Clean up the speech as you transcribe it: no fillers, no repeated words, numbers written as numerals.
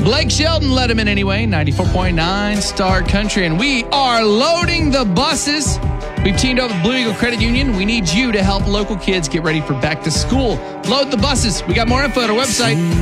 Blake Shelton let him in anyway, 94.9 Star Country. And we are loading the buses. We've teamed up with Blue Eagle Credit Union. We need you to help local kids get ready for back to school. Load the buses. We got more info at our website.